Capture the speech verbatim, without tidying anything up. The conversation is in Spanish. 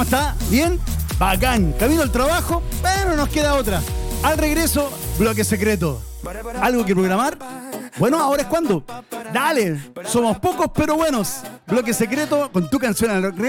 está? ¿Bien? Bacán. Camino al trabajo, pero nos queda otra. Al regreso, bloque secreto. ¿Algo que programar? Bueno, ahora es cuando. Dale, somos pocos pero buenos. Bloque secreto con tu canción al